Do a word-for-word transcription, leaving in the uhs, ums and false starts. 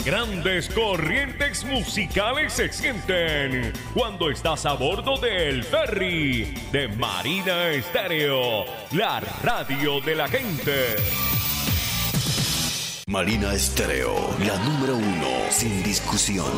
grandes corrientes musicales se sienten cuando estás a bordo del ferry de Marina Estéreo, la radio de la gente. Marina Estéreo, la número uno, sin discusión.